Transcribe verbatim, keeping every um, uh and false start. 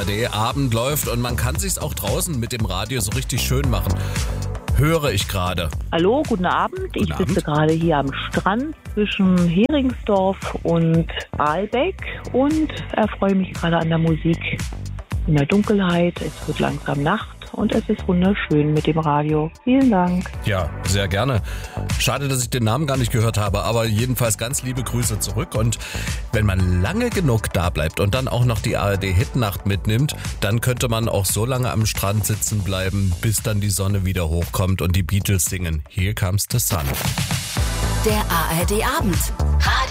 D-Abend läuft und man kann sich's auch draußen mit dem Radio so richtig schön machen. Höre ich gerade. Hallo, guten Abend. Guten ich Abend. sitze gerade hier am Strand zwischen Heringsdorf und Aalbeck und erfreue mich gerade an der Musik in der Dunkelheit. Es wird langsam Nacht und es ist wunderschön mit dem Radio. Vielen Dank. Ja, sehr gerne. Schade, dass ich den Namen gar nicht gehört habe, aber jedenfalls ganz liebe Grüße zurück. Und wenn man lange genug da bleibt und dann auch noch die A R D-Hitnacht mitnimmt, dann könnte man auch so lange am Strand sitzen bleiben, bis dann die Sonne wieder hochkommt und die Beatles singen Here Comes the Sun. Der A R D-Abend.